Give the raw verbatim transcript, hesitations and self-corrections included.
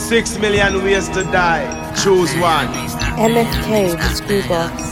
Six million ways to die. Choose one. M F K, the Screwbox.